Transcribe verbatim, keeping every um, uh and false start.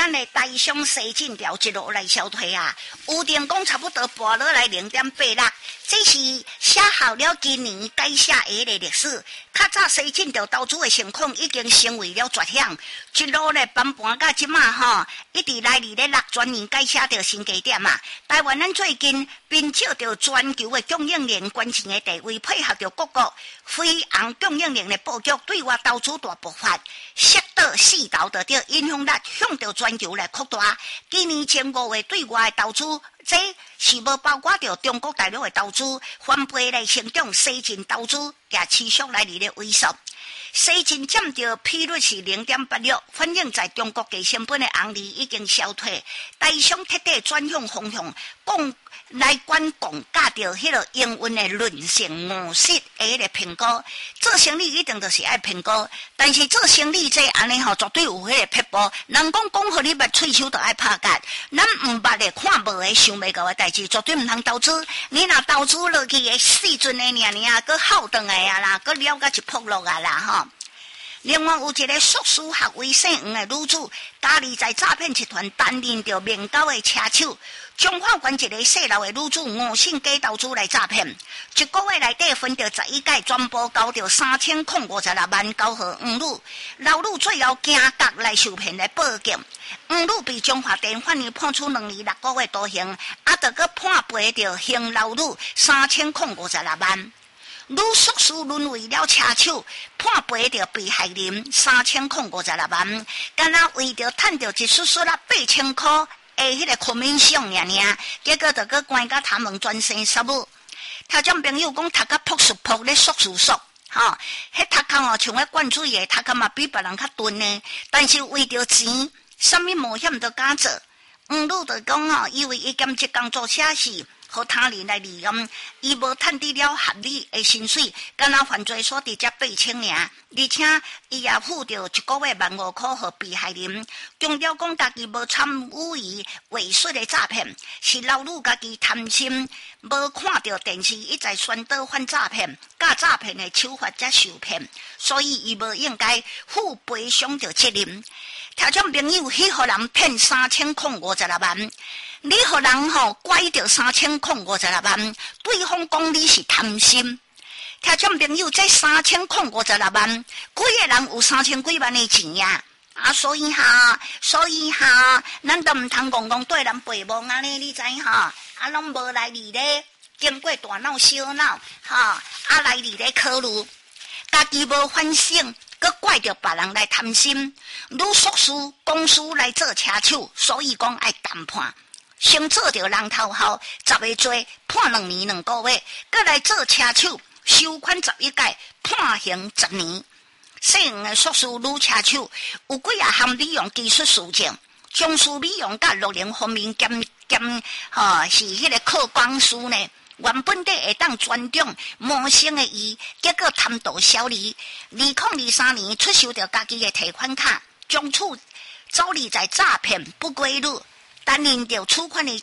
咱的台商西进条一路来消退啊，有定讲差不多跋落来零点八六，这是写好了今年改写的历历史。较早西进条投资的情况已经成为了绝响，一路咧搬搬到即马吼，一直来离咧六全年改写着新低点啊。台湾咱最近并借着全球的供应链关键的地位，配合着各国飞航供应链的布局，对外投资大爆发，适得四道的着影响力向着全球来扩大。今年前五月对外的投资，这是无包括着中国大陆的投资，翻倍来成长，西进投资也持续来离咧萎缩。西进占着比率是零点八六，反映在中国低成本的红利已经消退，台商彻底转向方向，讲来管讲价着迄个英文的论性模式的迄个评估，做生意一定就是爱评估，但是做生意这安尼吼，绝对有迄个撇步。人讲讲互你捌喙手就爱拍角，咱毋捌的看无的想袂到的代志，绝对毋通投资。你若投资落去的时阵的尔尔啊，佮耗长的啊啦，佮了解一扑落啊啦吼。另外有一个硕士学位姓黄的女子，家里在诈骗集团担任着面交的车手。中华县一个细老的女子误信假投资来诈骗，一个月内底分着十一届，全部交着三千零五十六万交予黄女。老女最后惊觉来受骗来报警，黄女被中华地法院判处两年六个月徒刑，啊，得个判赔着刑老女三千零五十六万。女硕士沦为了车手，判赔着被害人三千零五十六万，敢若为着赚着一丝丝啦八千块的迄个昆明上尔尔，结果就个关到他们专生杀母。头种朋友讲读甲朴实朴咧硕士硕，吼，迄读壳哦像咧灌水的，读壳嘛比别人较钝呢，但是为着钱，什么冒险都敢做。黄女就讲哦，因为伊兼职工作车是。和他人来利用，伊无趁得了合理的薪水，敢若犯罪所得才八千尔，而且伊也付着一个月万五块和被害人。强调讲家己无参与于猥琐的诈骗，是老女家己贪心，无看到电视一再宣导反诈骗，假诈骗的手法才受骗，所以伊无应该负赔偿着责任。听众朋友，迄互人骗三千零五十六万。你互人吼拐着三千零五十六万，对方讲你是贪心。听众朋友，这三千零五十六万，几个人有三千几万的钱呀？啊，所以哈，所以哈，咱都毋通戆戆对人背蒙安尼，你知哈？啊，拢无来理咧，经过大脑小脑，哈，啊来理咧考虑，家己无反省。佮怪着别人来贪心，女硕士公司来做车手，所以讲爱谈判。先做着人头后，十个罪判两年两个月，佮来做车手，收款十一届，判刑十年。细黄的硕士女车手有几啊项利用技术事情，将事利用甲六零方面兼兼吼、哦、是迄个靠光师呢。原本地会当尊重魔性的伊，结果贪图小利。二零二三年出售着家己的提款卡，从此走离在诈骗不归路，担任着此款的